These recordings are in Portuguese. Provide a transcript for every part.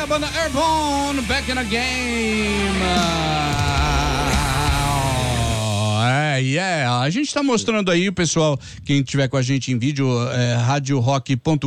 a banda Airborne, Back in the Game. A gente está mostrando aí, pessoal, quem estiver com a gente em vídeo, radiorock.com.br.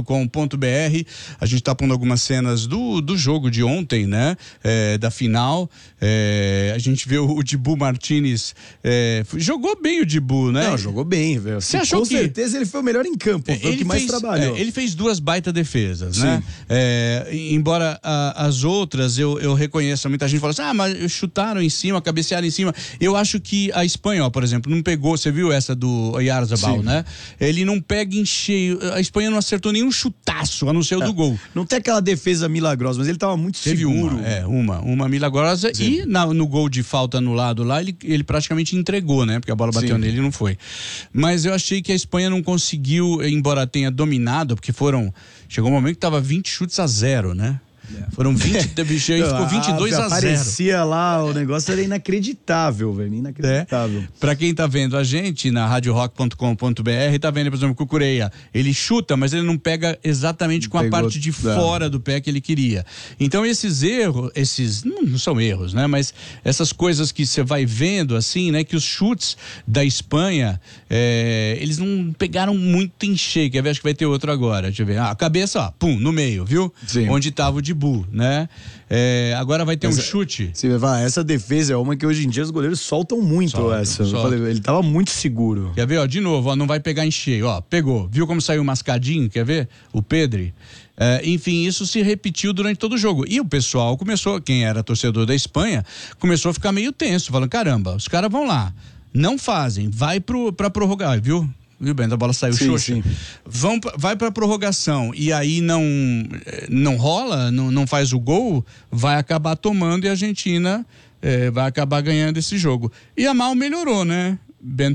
A gente está pondo algumas cenas do jogo de ontem, né? Da final. A gente vê o Dibu Martínez. Jogou bem o Dibu, né? Não, jogou bem, velho. Você achou com certeza ele foi o melhor em campo, foi o que mais trabalhou. Ele fez 2 baita defesas, né? Embora as outras eu reconheço, muita gente fala assim, mas chutaram em cima, cabecearam em cima. Eu acho que a Espanha, por exemplo, não pegou, você viu essa do Oyarzabal, né? Ele não pega em cheio, a Espanha não acertou nenhum chutaço, a não ser o do gol. Não tem aquela defesa milagrosa, mas ele tava muito seguro. Uma milagrosa. Sim. E no gol de falta anulado lá, ele praticamente entregou, né? Porque a bola bateu nele e não foi. Mas eu achei que a Espanha não conseguiu, embora tenha dominado, porque chegou um momento que tava 20 chutes a 0, né? Foram 20, e ficou 22-0. Aparecia lá, o negócio era inacreditável, velho, inacreditável. Pra quem tá vendo a gente na radiorock.com.br, tá vendo, por exemplo, o Cucurella, ele chuta, mas ele não pega exatamente com a parte de fora do pé que ele queria. Então esses erros, não são erros, né? Mas essas coisas que você vai vendo, assim, né? Que os chutes da Espanha, eles não pegaram muito em cheio, quer ver? Acho que vai ter outro agora, deixa eu ver. A cabeça, ó, pum, no meio, viu? Sim. Onde tava o Dibu, né? Agora vai ter um chute. Essa defesa é uma que hoje em dia os goleiros soltam muito. Ele tava muito seguro. Quer ver, ó, de novo, ó, não vai pegar em cheio, ó, pegou, viu como saiu mascadinho, quer ver? O Pedri. Enfim, isso se repetiu durante todo o jogo. E o pessoal começou, quem era torcedor da Espanha, começou a ficar meio tenso, falando, caramba, os caras vão lá, não fazem, vai pra prorrogar, viu? Viu, Bento? A bola saiu xoxa. Vai pra prorrogação e aí não rola, não faz o gol, vai acabar tomando e a Argentina vai acabar ganhando esse jogo. E a Mal melhorou, né, Bento?